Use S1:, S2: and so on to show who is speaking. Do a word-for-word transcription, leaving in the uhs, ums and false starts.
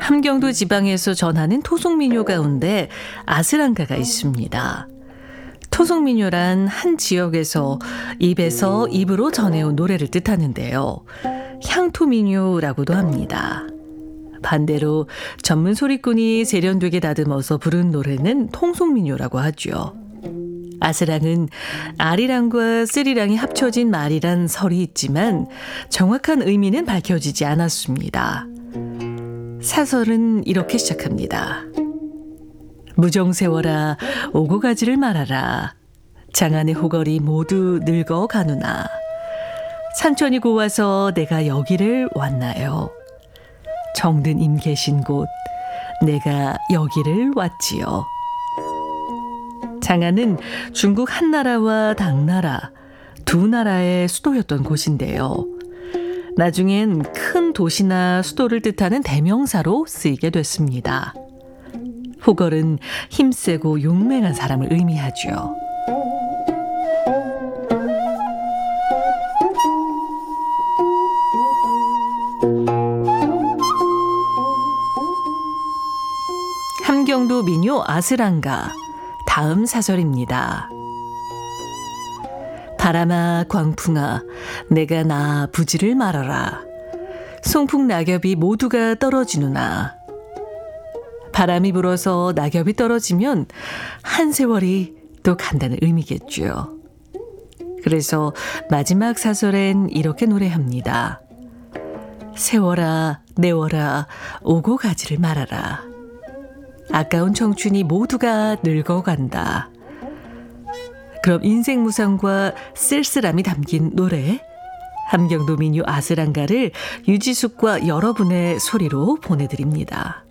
S1: 함경도 지방에서 전하는 토속민요 가운데 아스랑가가 있습니다. 토속민요란 한 지역에서 입에서 입으로 전해온 노래를 뜻하는데요. 향토민요라고도 합니다. 반대로 전문 소리꾼이 세련되게 다듬어서 부른 노래는 통속민요라고 하죠. 아스랑은 아리랑과 쓰리랑이 합쳐진 말이란 설이 있지만 정확한 의미는 밝혀지지 않았습니다. 사설은 이렇게 시작합니다. 무정세워라 오고 가지를 말아라. 장안의 호걸이 모두 늙어 가누나. 산천이 고와서 내가 여기를 왔나요. 정든 임 계신 곳 내가 여기를 왔지요. 장안은 중국 한나라와 당나라 두 나라의 수도였던 곳인데요. 나중엔 큰 도시나 수도를 뜻하는 대명사로 쓰이게 됐습니다. 호걸은 힘세고 용맹한 사람을 의미하죠. 함경도 민요 아스랑가 다음 사설입니다. 바람아 광풍아 내가 나 부지를 말아라. 송풍 낙엽이 모두가 떨어지누나. 바람이 불어서 낙엽이 떨어지면 한 세월이 또 간다는 의미겠죠. 그래서 마지막 사설엔 이렇게 노래합니다. 세월아 내월아 오고 가지를 말아라. 아까운 청춘이 모두가 늙어간다. 그럼 인생 무상과 쓸쓸함이 담긴 노래 함경도 민요 아스랑가를 유지숙과 여러분의 소리로 보내드립니다.